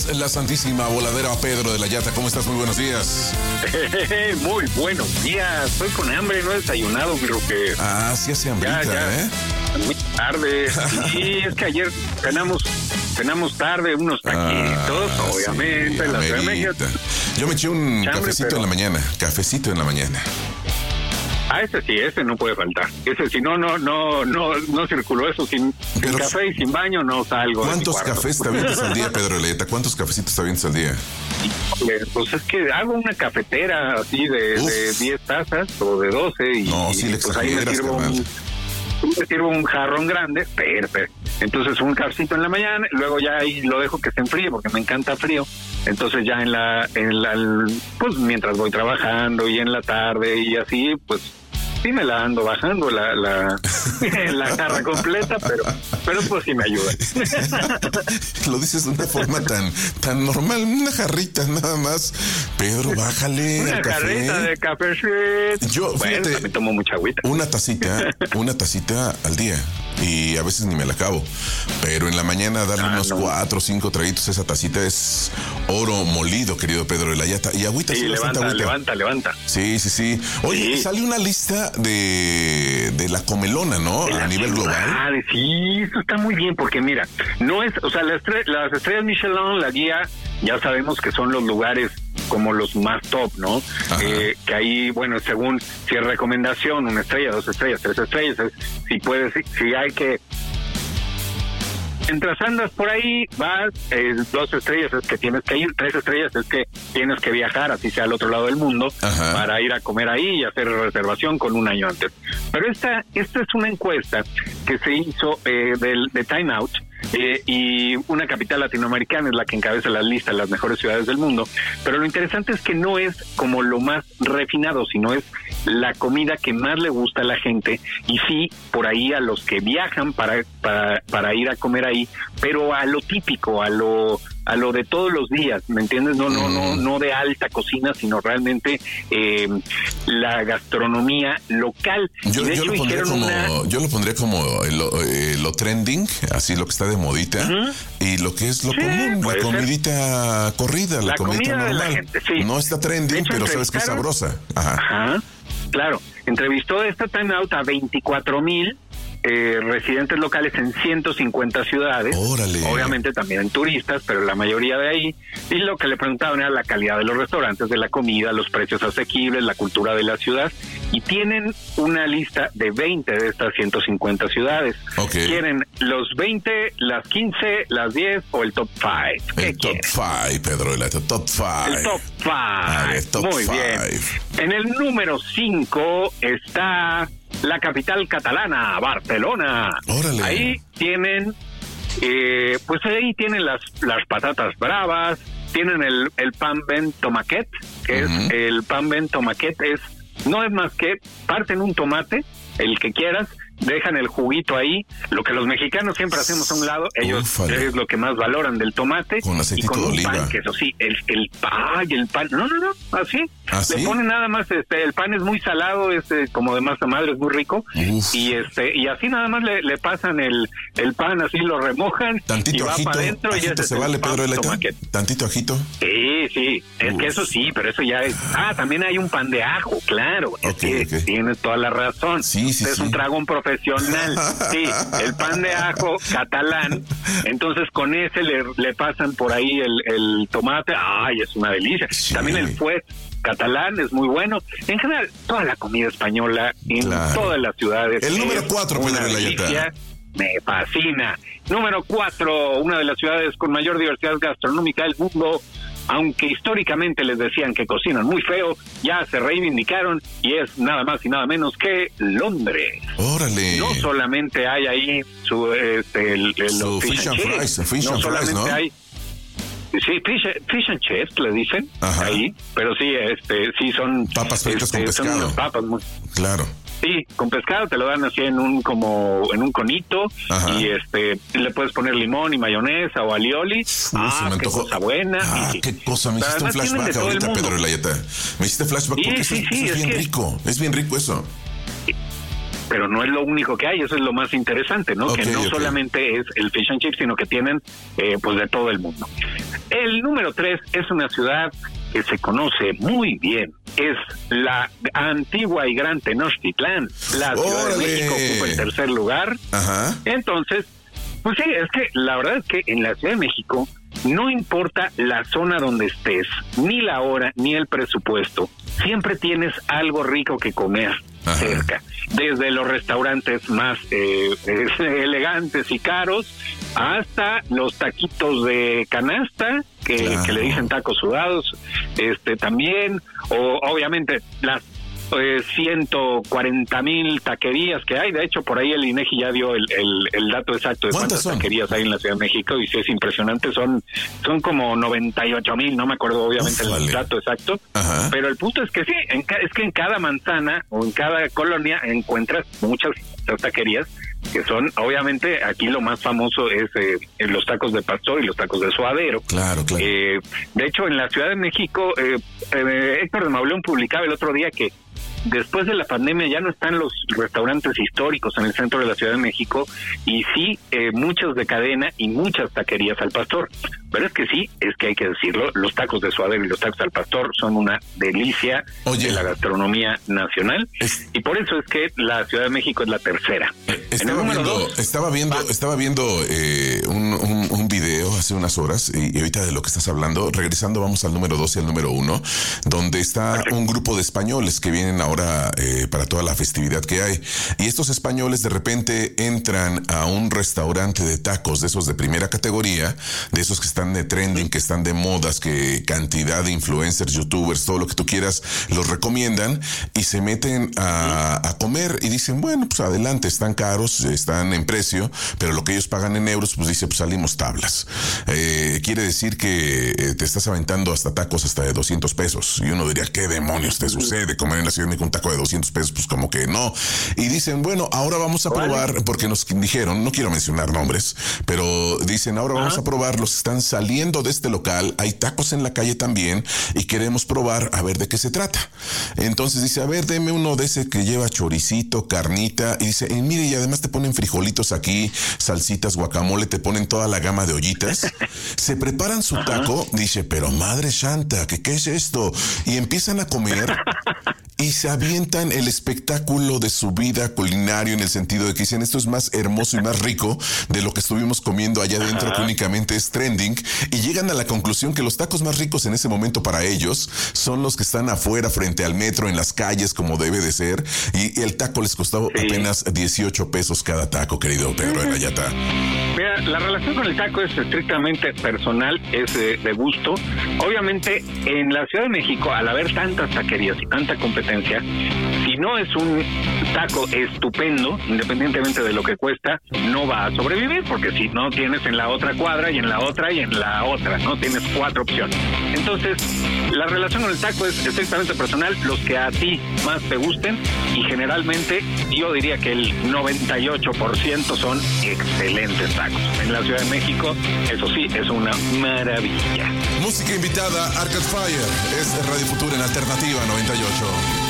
la santísima voladera Pedro de la Yata. ¿Cómo estás? Muy buenos días. Muy buenos días. Estoy con hambre, no he desayunado, mi Roque. Ah, sí hace hambrita, ya. Muy tarde. Sí, es que ayer cenamos tarde, unos taquitos, obviamente. Sí, la Ciudad de México. Yo me eché un cafecito en la mañana. Ese no puede faltar. Ese si no circuló eso sin café y sin baño, no salgo. ¿Cuántos cafés te avientas al día, Pedro de la Yata? ¿Cuántos cafecitos te avientas al día? Pues es que hago una cafetera así de 10 tazas o de 12 y pues ahí me sirvo un jarrón grande, perfecto. Entonces un cafecito en la mañana, luego ya ahí lo dejo que se enfríe porque me encanta frío. Entonces ya pues mientras voy trabajando y en la tarde y así, pues sí me la ando bajando la jarra completa, pero pues sí me ayuda. Lo dices de una forma tan normal, una jarrita nada más. Pedro, bájale una al café. Jarrita de café. Yo, fíjate, me tomo mucha agüita. Una tacita al día. Y a veces ni me la acabo. Pero en la mañana darle unos 4 o 5 traguitos a esa tacita es oro molido, querido Pedro de la Yata. Y agüita, sí, levanta. Sí. Oye, sale una lista de la comelona, ¿no? A nivel global. Sí, eso está muy bien, porque mira, no es, o sea, las estrellas Michelin, la guía, ya sabemos que son los lugares como los más top, ¿no? Que ahí, bueno, según si es recomendación, 1 estrella, 2 estrellas, 3 estrellas, si hay que... Mientras andas por ahí, vas, 2 estrellas es que tienes que ir, 3 estrellas es que tienes que viajar, así sea al otro lado del mundo, para ir a comer ahí y hacer reservación con 1 año antes. Pero esta es una encuesta que se hizo de Time Out, y una capital latinoamericana es la que encabeza las listas de las mejores ciudades del mundo, pero lo interesante es que no es como lo más refinado, sino es la comida que más le gusta a la gente, y sí, por ahí a los que viajan para ir a comer ahí, pero a lo típico, a lo de todos los días, ¿me entiendes? No de alta cocina, sino realmente la gastronomía local. Yo lo pondría como lo trending, así lo que está de modita, y lo que es lo común, la comidita corrida, la comidita normal. La gente, sí. No está trending, pero sabes que es sabrosa. Ajá, claro. Entrevistó esta Time Out a 24,000 residentes locales en 150 ciudades. Órale. Obviamente también turistas, pero la mayoría de ahí. Y lo que le preguntaban era la calidad de los restaurantes, de la comida, los precios asequibles, la cultura de la ciudad. Y tienen una lista de 20 de estas 150 ciudades. Okay. ¿Quieren los 20, las 15, las 10 o el top 5? El top 5, Pedro, el top 5. El top 5. Muy bien. En el número 5 está la capital catalana, Barcelona. Órale. Ahí tienen, ahí tienen las patatas bravas, tienen el pan ben tomaquet, que es el pan ben tomaquet, no es más que parten un tomate, el que quieras, dejan el juguito ahí, lo que los mexicanos siempre hacemos a un lado, ellos es lo que más valoran del tomate, con aceitito y con de un oliva. pan, que eso sí, el pan, no, así. ¿Sí? Le ponen nada más, el pan es muy salado, como de masa madre, es muy rico. Uf. Y así nada más le pasan el pan, así lo remojan, tantito y va ajito, para adentro. Y se vale, Pedro de la Yata. Tantito ajito. Sí, es que eso sí, pero eso ya es. También hay un pan de ajo, claro. Okay. Tienes toda la razón. Sí. Es un tragón profesional. Sí, el pan de ajo catalán. Entonces con ese le pasan por ahí el tomate. Ay, es una delicia. Sí. También el fuet catalán es muy bueno. En general, toda la comida española en todas las ciudades. El número 4, Pedro de la Yata. Me fascina. Número 4, una de las ciudades con mayor diversidad gastronómica del mundo. Aunque históricamente les decían que cocinan muy feo, ya se reivindicaron y es nada más y nada menos que Londres. Órale. No solamente hay ahí su fish and fries, no solamente ¿no? hay. Sí, fish and chips le dicen. Ajá. Ahí, pero sí, sí son papas fritas con pescado. Son papas muy... Claro. Sí, con pescado te lo dan así en un conito. Ajá. Y le puedes poner limón y mayonesa o alioli. Qué cosa buena. Qué cosa, me hiciste un flashback ahorita, Pedro de la Yata. Me hiciste flashback porque eso es bien rico. Es bien rico eso. Pero no es lo único que hay, eso es lo más interesante, ¿no? Que no solamente es el fish and chips, sino que tienen pues de todo el mundo. El número 3 es una ciudad que se conoce muy bien. Es la antigua y gran Tenochtitlán. La Ciudad de México ocupa el tercer lugar. Ajá. Entonces, pues sí, es que la verdad es que en la Ciudad de México no importa la zona donde estés, ni la hora, ni el presupuesto, siempre tienes algo rico que comer. Ajá. Cerca, desde los restaurantes más elegantes y caros hasta los taquitos de canasta que le dicen tacos sudados, también, o obviamente las 140,000 taquerías que hay. De hecho, por ahí el INEGI ya dio el dato exacto de cuántas taquerías hay en la Ciudad de México, y sí, es impresionante, son como 98,000, no me acuerdo obviamente el dato exacto. Ajá. Pero el punto es que sí, es que en cada manzana o en cada colonia encuentras muchas taquerías que son, obviamente, aquí lo más famoso es los tacos de pastor y los tacos de suadero. Claro. De hecho, en la Ciudad de México, Héctor de Mauleón publicaba el otro día que después de la pandemia ya no están los restaurantes históricos en el centro de la Ciudad de México, y sí muchos de cadena y muchas taquerías al pastor. Pero es que sí, es que hay que decirlo, los tacos de suadero y los tacos al pastor son una delicia de la gastronomía nacional, y por eso es que la Ciudad de México es la tercera. Estaba viendo un video hace unas horas, y ahorita de lo que estás hablando, regresando, vamos al número 2 y al número 1, donde está un grupo de españoles que vienen ahora para toda la festividad que hay, y estos españoles de repente entran a un restaurante de tacos de esos de primera categoría, de esos que están de trending, que están de modas, que cantidad de influencers, youtubers, todo lo que tú quieras, los recomiendan, y se meten a comer y dicen, bueno, pues adelante, están caros, están en precio, pero lo que ellos pagan en euros, pues dice, pues salimos tablas. Quiere decir que te estás aventando hasta tacos hasta de 200 pesos, y uno diría, ¿qué demonios te sucede? Comer en la Ciudad de México un taco de 200 pesos, pues como que no. Y dicen, bueno, ahora vamos a probar, porque nos dijeron, no quiero mencionar nombres, pero dicen, ahora vamos a probar los que están saliendo de este local, hay tacos en la calle también, y queremos probar a ver de qué se trata. Entonces dice, a ver, deme uno de ese que lleva choricito, carnita, y dice, mire, y además te ponen frijolitos aquí, salsitas, guacamole, te ponen toda la gama de ollitas. Se preparan su taco, dice, pero madre santa, ¿qué es esto? Y empiezan a comer y se avientan el espectáculo de su vida culinario, en el sentido de que dicen, esto es más hermoso y más rico de lo que estuvimos comiendo allá adentro, que únicamente es trending, y llegan a la conclusión que los tacos más ricos en ese momento para ellos son los que están afuera, frente al metro, en las calles, como debe de ser, y el taco les costó apenas 18 pesos cada taco, querido Pedro de Rayata. Mira, la relación con el taco es estrictamente personal, es de gusto. Obviamente, en la Ciudad de México, al haber tantas taquerías y tanta competencia, si no es un taco estupendo, independientemente de lo que cuesta, no va a sobrevivir, porque si no tienes en la otra cuadra, y en la otra, y en la otra, ¿no? Tienes 4 opciones. Entonces, la relación con el taco es estrictamente personal, los que a ti más te gusten, y generalmente yo diría que el 98% son excelentes tacos. En la Ciudad de México, eso sí, es una maravilla. Música invitada, Arcade Fire, es Radio Futura en Alternativa 98.